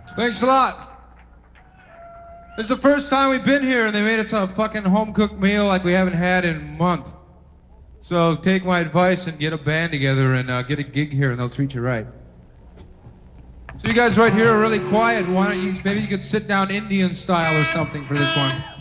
Thanks a lot. This is the first time we've been here and they made us a fucking home-cooked meal like we haven't had in a month. So take my advice and get a band together and get a gig here and they'll treat you right. So you guys right here are really quiet. Why don't you, maybe you could sit down Indian style or something for this one.